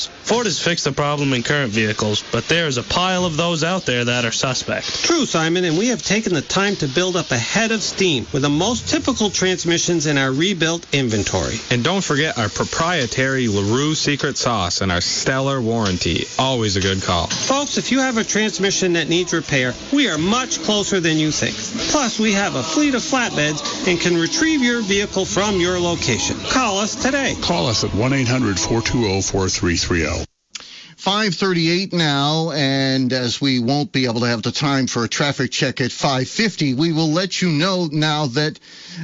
Ford has fixed the problem in current vehicles, but there is a pile of those out there that are suspect. True, Simon, and we have taken the time to build up a head of steam with the most typical transmissions in our rebuilt inventory. And don't forget our proprietary LaRue secret sauce and our stellar warranty. Always a good call. Folks, if you have a transmission that needs repair, we are much closer than you think. Plus, we have a fleet of flatbeds and can retrieve your vehicle from your location. Call us today. Call us at 1-800-420-4330. 5:38 now, and as we won't be able to have the time for a traffic check at 5:50, we will let you know now that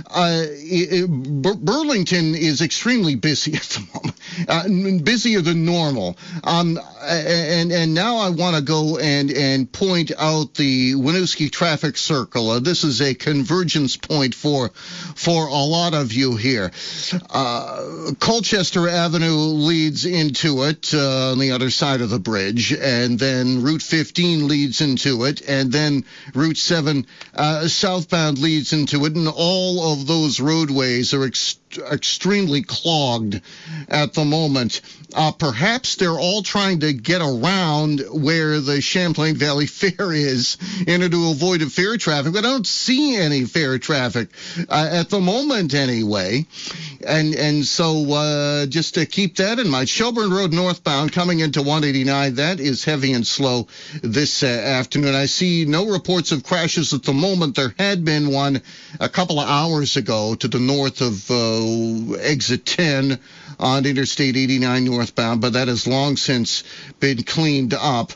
Burlington is extremely busy at the moment, busier than normal. And now I want to go and point out the Winooski traffic circle. This is a convergence point for a lot of you here. Colchester Avenue leads into it on the other side of the bridge, and then Route 15 leads into it, and then Route 7 southbound leads into it, and all of those roadways are extremely clogged at the moment. Perhaps they're all trying to get around where the Champlain Valley Fair is in order to avoid fair traffic, but I don't see any fair traffic at the moment anyway. And so just to keep that in mind, Shelburne Road northbound coming into 189, that is heavy and slow this afternoon. I see no reports of crashes at the moment. There had been one a couple of hours ago to the north of exit 10 on Interstate 89 northbound, but that has long since been cleaned up.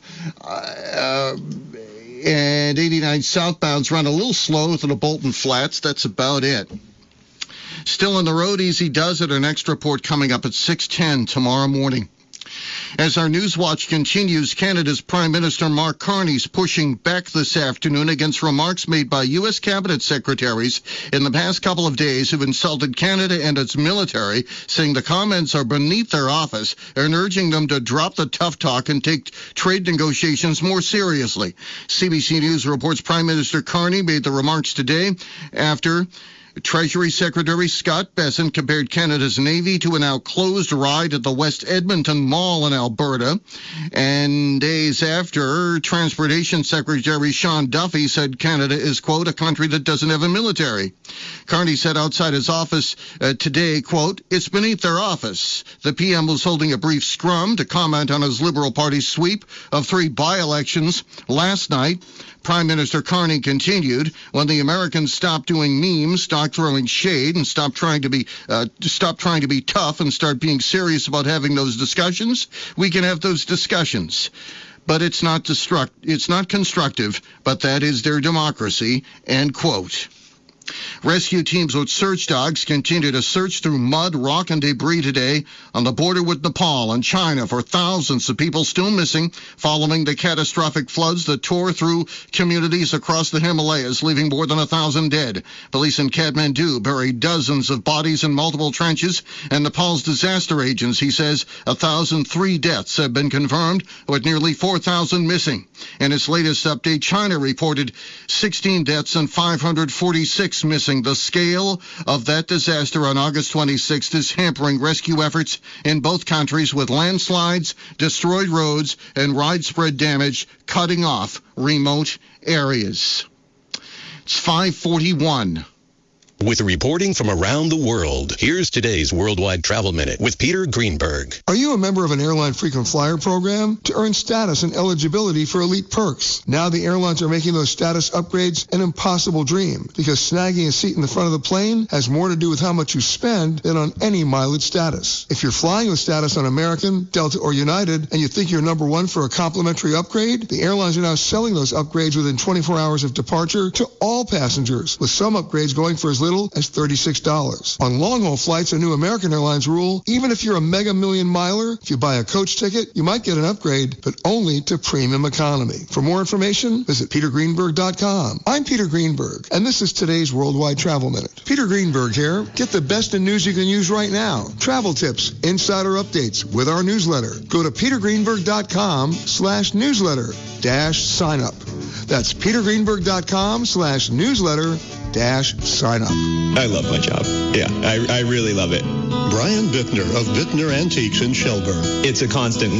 And 89 southbound's run a little slow to the Bolton Flats. That's about it. Still on the road, easy does it. Our next report coming up at 6:10 tomorrow morning. As our News Watch continues, Canada's Prime Minister Mark Carney's pushing back this afternoon against remarks made by U.S. cabinet secretaries in the past couple of days who've insulted Canada and its military, saying the comments are beneath their office and urging them to drop the tough talk and take trade negotiations more seriously. CBC News reports Prime Minister Carney made the remarks today after Treasury Secretary Scott Bessent compared Canada's Navy to a now closed ride at the West Edmonton Mall in Alberta. And days after, Transportation Secretary Sean Duffy said Canada is, quote, a country that doesn't have a military. Carney said outside his office today, quote, it's beneath their office. The PM was holding a brief scrum to comment on his Liberal Party's sweep of 3 by-elections last night. Prime Minister Carney continued, when the Americans stop doing memes, stop throwing shade, and stop trying to be tough and start being serious about having those discussions, we can have those discussions. But it's not constructive, but that is their democracy, end quote. Rescue teams with search dogs continue to search through mud, rock, and debris today on the border with Nepal and China for thousands of people still missing following the catastrophic floods that tore through communities across the Himalayas, leaving more than 1,000 dead. Police in Kathmandu buried dozens of bodies in multiple trenches, and Nepal's disaster agency says 1,003 deaths have been confirmed, with nearly 4,000 missing. In its latest update, China reported 16 deaths and 546 missing. The scale of that disaster on August 26th is hampering rescue efforts in both countries, with landslides, destroyed roads, and widespread damage cutting off remote areas. It's 5:41. With reporting from around the world, here's today's Worldwide Travel Minute with Peter Greenberg. Are you a member of an airline frequent flyer program? To earn status and eligibility for elite perks. Now the airlines are making those status upgrades an impossible dream, because snagging a seat in the front of the plane has more to do with how much you spend than on any mileage status. If you're flying with status on American, Delta, or United, and you think you're number one for a complimentary upgrade, the airlines are now selling those upgrades within 24 hours of departure to all passengers, with some upgrades going for as little as $36. On long-haul flights, a new American Airlines rule, even if you're a mega million miler, if you buy a coach ticket, you might get an upgrade, but only to premium economy. For more information, visit petergreenberg.com. I'm Peter Greenberg, and this is today's Worldwide Travel Minute. Peter Greenberg here. Get the best in news you can use right now. Travel tips, insider updates with our newsletter. Go to petergreenberg.com/newsletter-sign up. That's petergreenberg.com/newsletter Bittner-sign up. I love my job. Yeah, I really love it. Brian Bittner of Bittner Antiques in Shelburne. It's a constant